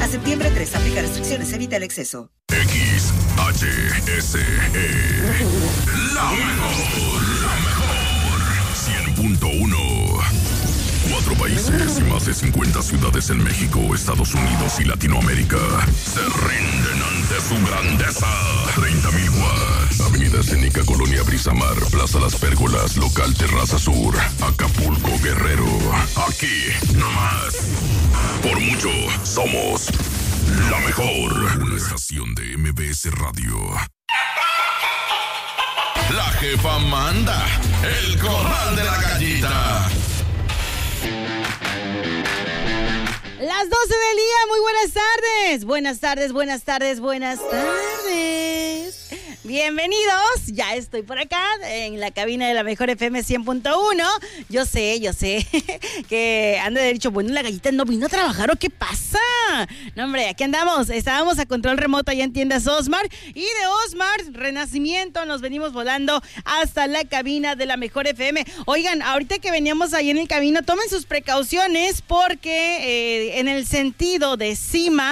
septiembre 3, aplica restricciones, evita el exceso. XHSE. La mejor. 100.1. 4 países y más de 50 ciudades en México, Estados Unidos y Latinoamérica se rinden ante su grandeza. 30,000 watts. Avenida Escénica, Colonia Brisamar, Plaza Las Pérgolas, Local Terraza Sur, Acapulco, Guerrero. Aquí, nomás. Por mucho, somos la mejor. Una estación de MBS Radio. La jefa manda. El corral de la gallita. Las 12 del día, muy buenas tardes. Buenas tardes, buenas tardes, buenas tardes. Bienvenidos, ya estoy por acá en la cabina de la mejor FM 100.1. Yo sé que han de haber dicho, bueno, la gallita no vino a trabajar, ¿o qué pasa? No, hombre, aquí andamos. Estábamos a control remoto allá en tiendas Osmar, y de Osmar Renacimiento nos venimos volando hasta la cabina de la mejor FM. Oigan, ahorita que veníamos ahí en el camino, tomen sus precauciones porque en el sentido de cima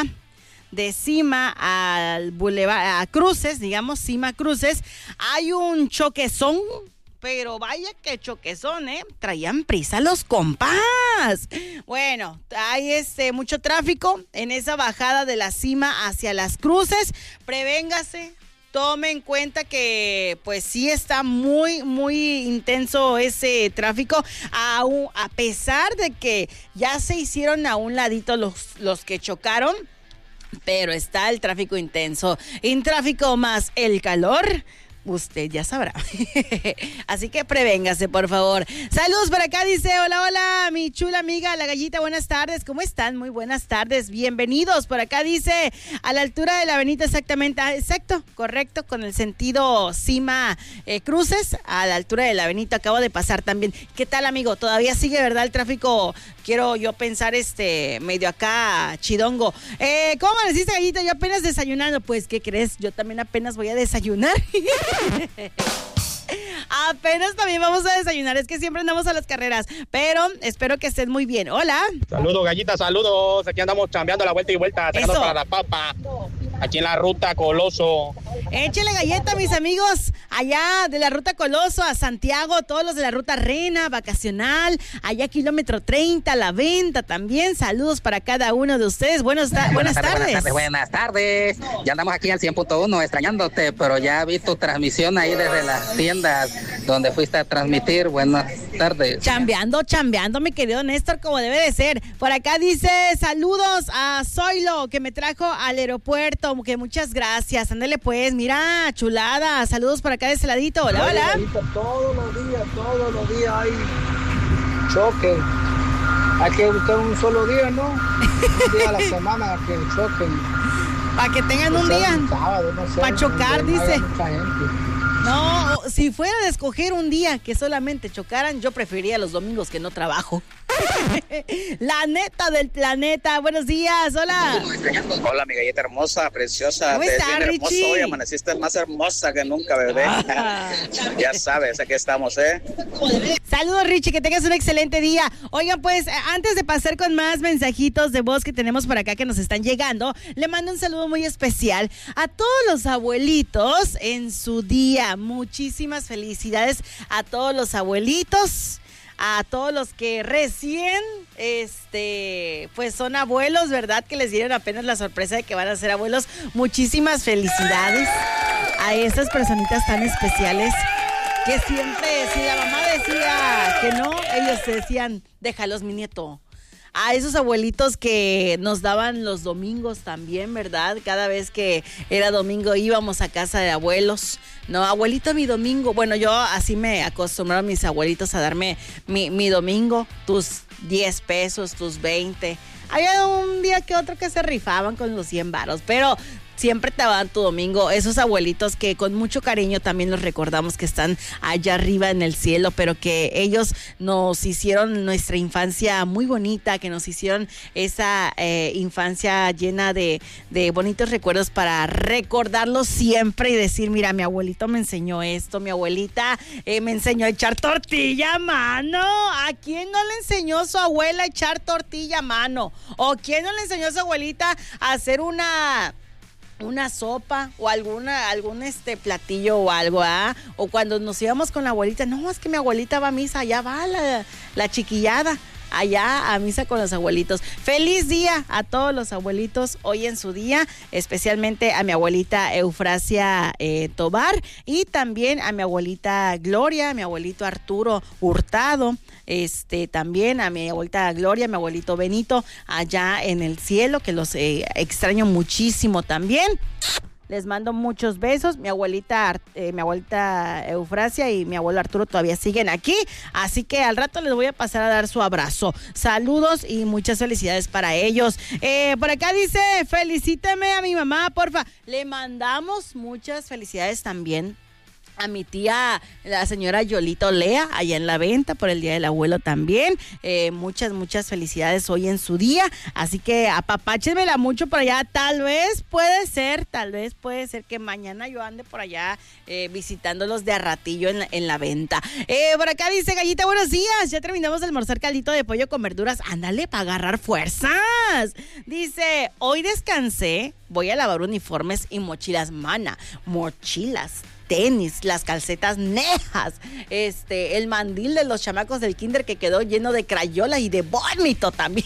al bulevar, a Cruces, digamos, Cima Cruces, hay un choquezón, pero vaya que choquezón, traían prisa los compas. Bueno, hay mucho tráfico en esa bajada de la Cima hacia las Cruces. Prevéngase. Tome en cuenta que pues sí está muy, muy intenso ese tráfico, a pesar de que ya se hicieron a un ladito los que chocaron, pero está el tráfico intenso. En tráfico más el calor, usted ya sabrá. Así que prevéngase, por favor. Saludos por acá, dice, hola, mi chula amiga, la gallita, buenas tardes. ¿Cómo están? Muy buenas tardes, bienvenidos. Por acá dice, a la altura de la avenida exactamente, exacto, correcto, con el sentido Cima Cruces, a la altura de la avenida, acabo de pasar también. ¿Qué tal, amigo? Todavía sigue, ¿verdad? El tráfico, quiero yo pensar, medio acá, chidongo. ¿Cómo amaneciste, gallita? Yo apenas desayunando. Pues, ¿qué crees? Yo también apenas voy a desayunar. Apenas también vamos a desayunar, es que siempre andamos a las carreras, pero espero que estén muy bien. Hola. Saludos, gallita, saludos. Aquí andamos chambeando la vuelta y vuelta, sacando para la papa. Aquí en la ruta Coloso. Échale galleta, mis amigos, allá de la ruta Coloso a Santiago, todos los de la ruta Rena, vacacional, allá kilómetro 30, La Venta también. Saludos para cada uno de ustedes. Buenas tardes. Buenas tardes. Ya andamos aquí al 100.1 extrañándote, pero ya vi tu transmisión ahí desde las tiendas donde fuiste a transmitir. Buenas tardes. Chambeando, mi querido Néstor, como debe de ser. Por acá dice, saludos a Zoilo, que me trajo al aeropuerto, que muchas gracias. Ándale pues, mira, chulada. Saludos por acá de ese ladito. Hola. Todos los días hay choque. Hay que buscar un solo día, ¿no? Un día a la semana que choquen. Para que tengan un día. Sábado, no sé, para chocar, dice. Mucha gente. No, si fuera de escoger un día que solamente chocaran, yo preferiría los domingos que no trabajo. La neta del planeta, buenos días, hola. Hola, mi galleta hermosa, preciosa. ¿Cómo estás, Richie? Hoy amaneciste más hermosa que nunca, bebé. Ya sabes, aquí estamos, Saludos, Richie, que tengas un excelente día. Oigan, pues, antes de pasar con más mensajitos de voz que tenemos por acá que nos están llegando, le mando un saludo muy especial a todos los abuelitos en su día. Muchísimas felicidades a todos los abuelitos, a todos los que recién, pues son abuelos, ¿verdad? Que les dieron apenas la sorpresa de que van a ser abuelos. Muchísimas felicidades a esas personitas tan especiales que siempre, si la mamá decía que no, ellos decían, déjalos, mi nieto. A esos abuelitos que nos daban los domingos también, ¿verdad? Cada vez que era domingo íbamos a casa de abuelos. No, abuelito, mi domingo. Bueno, yo así me acostumbraron mis abuelitos a darme mi domingo, tus 10 pesos, tus 20. Había un día que otro que se rifaban con los 100 varos, pero siempre te va a dar tu domingo. Esos abuelitos que con mucho cariño también los recordamos que están allá arriba en el cielo, pero que ellos nos hicieron nuestra infancia muy bonita, que nos hicieron esa infancia llena de bonitos recuerdos para recordarlos siempre y decir, mira, mi abuelito me enseñó esto, mi abuelita me enseñó a echar tortilla a mano. ¿A quién no le enseñó su abuela a echar tortilla a mano? ¿O quién no le enseñó a su abuelita a hacer una sopa o algún platillo o algo, ¿ah? O cuando nos íbamos con la abuelita, no, es que mi abuelita va a misa, allá va la chiquillada, allá a misa con los abuelitos. Feliz día a todos los abuelitos hoy en su día, especialmente a mi abuelita Eufrasia Tobar y también a mi abuelita Gloria, a mi abuelito Arturo Hurtado, también a mi abuelita Gloria, a mi abuelito Benito allá en el cielo, que los extraño muchísimo también. Les mando muchos besos. Mi abuelita Eufrasia y mi abuelo Arturo todavía siguen aquí, así que al rato les voy a pasar a dar su abrazo. Saludos y muchas felicidades para ellos. Por acá dice, felicíteme a mi mamá, porfa. Le mandamos muchas felicidades también a mi tía, la señora Yolito Lea, allá en La Venta, por el Día del Abuelo también. Muchas felicidades hoy en su día. Así que apapáchenmela mucho por allá. Tal vez puede ser que mañana yo ande por allá visitándolos de a ratillo en la Venta. Por acá dice Gallita, buenos días. Ya terminamos de almorzar caldito de pollo con verduras. Ándale, para agarrar fuerzas. Dice, hoy descansé, voy a lavar uniformes y mochilas, mana. Mochilas, tenis, las calcetas nejas, el mandil de los chamacos del kinder que quedó lleno de crayolas y de vómito también.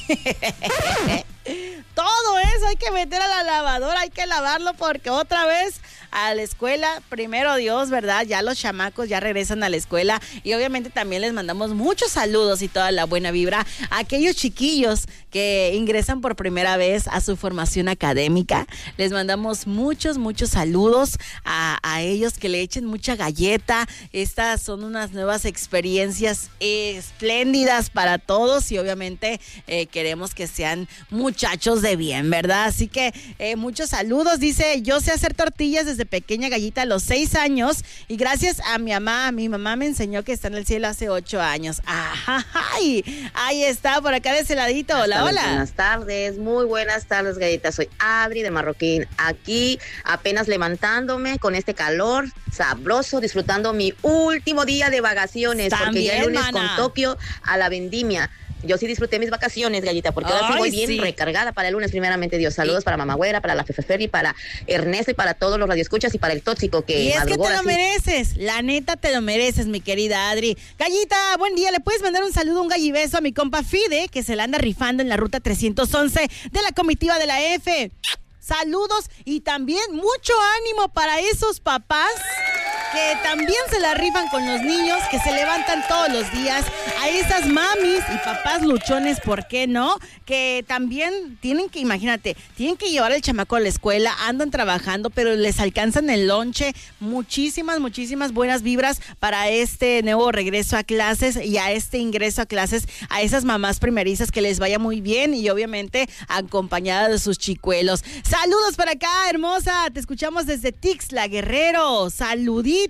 Todo eso hay que meter a la lavadora, hay que lavarlo porque otra vez a la escuela, primero Dios, ¿verdad? Ya los chamacos ya regresan a la escuela y obviamente también les mandamos muchos saludos y toda la buena vibra a aquellos chiquillos que ingresan por primera vez a su formación académica. Les mandamos muchos saludos a ellos, que le echen mucha galleta. Estas son unas nuevas experiencias espléndidas para todos y obviamente queremos que sean muchachos de bien, ¿verdad? Así que muchos saludos. Dice, yo sé hacer tortillas desde pequeña, Gallita, a los 6 años y gracias a mi mamá me enseñó que está en el cielo hace 8 años. Ajá, ahí está, por acá de ese ladito. Hola. Buenas tardes, muy buenas tardes, Gallita. Soy Adri de Marroquín, aquí apenas levantándome con este calor sabroso, disfrutando mi último día de vacaciones, porque ya el lunes con Tokio a la vendimia. Yo sí disfruté mis vacaciones, Gallita, porque ahora sí voy bien recargada para el lunes, primeramente Dios. Saludos para Mamá Güera, para la Fefe para Ernesto y para todos los radioescuchas y para el tóxico que y es que te lo mereces, la neta te lo mereces, mi querida Adri. Gallita, buen día, ¿le puedes mandar un saludo, un gallibeso a mi compa Fide, que se la anda rifando en la ruta 311 de la comitiva de la F? Saludos y también mucho ánimo para esos papás que también se la rifan con los niños, que se levantan todos los días, a esas mamis y papás luchones, ¿por qué no? Que también tienen que, imagínate, tienen que llevar al chamaco a la escuela, andan trabajando, pero les alcanzan el lonche. Muchísimas buenas vibras para este nuevo regreso a clases y a este ingreso a clases, a esas mamás primerizas, que les vaya muy bien y obviamente acompañada de sus chicuelos. Saludos para acá, hermosa, te escuchamos desde Tixla, Guerrero. Saluditos.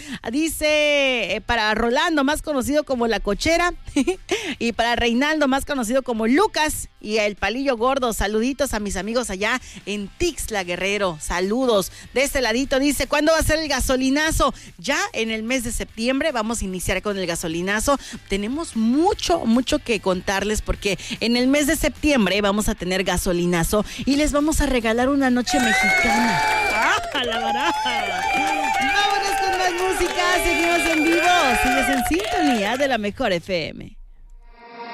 Dice para Rolando, más conocido como La Cochera, y para Reinaldo, más conocido como Lucas, y el Palillo Gordo. Saluditos a mis amigos allá en Tixla, Guerrero. Saludos. De este ladito dice, ¿cuándo va a ser el gasolinazo? Ya en el mes de septiembre vamos a iniciar con el gasolinazo. Tenemos mucho que contarles, porque en el mes de septiembre vamos a tener gasolinazo y les vamos a regalar una noche mexicana. ¡Ah, la baraja! Vámonos con más música, seguimos en vivo. Sigues en sintonía de la Mejor FM.